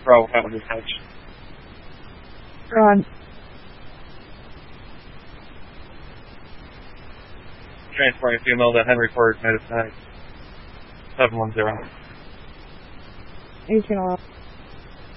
Bravo 5 dispatch. Ron. Transporting female to Henry Ford, Medicine 710. 18 off.